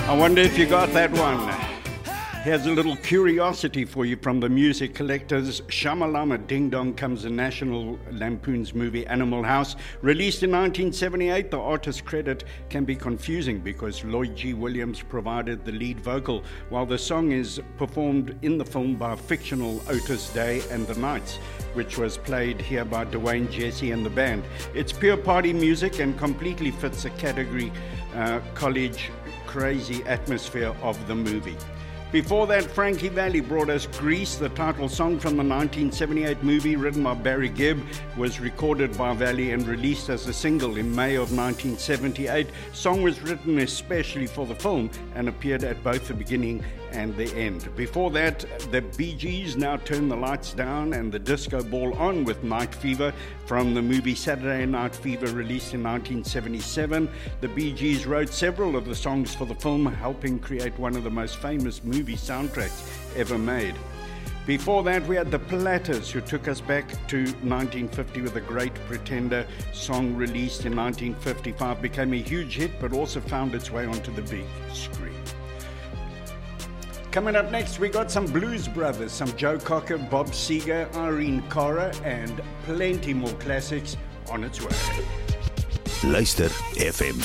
I wonder if you got that one. Here's a little curiosity for you from the music collectors. Shamalama Ding Dong comes in National Lampoon's movie Animal House. Released in 1978, the artist credit can be confusing because Lloyd G. Williams provided the lead vocal, while the song is performed in the film by fictional Otis Day and the Knights, which was played here by Dwayne Jesse and the band. It's pure party music and completely fits the category college crazy atmosphere of the movie. Before that, Frankie Valli brought us Grease. The title song from the 1978 movie, written by Barry Gibb, was recorded by Valli and released as a single in May of 1978. Song was written especially for the film and appeared at both the beginning and the end. Before that, the Bee Gees, Now Turn the Lights Down and the Disco Ball On with Night Fever from the movie Saturday Night Fever, released in 1977. The Bee Gees wrote several of the songs for the film, helping create one of the most famous movie soundtracks ever made. Before that, we had the Platters, who took us back to 1950 with a Great Pretender song released in 1955. Became a huge hit, but also found its way onto the big screen. Coming up next, we got some Blues Brothers, some Joe Cocker, Bob Seger, Irene Cara, and plenty more classics on its way. Luister FM.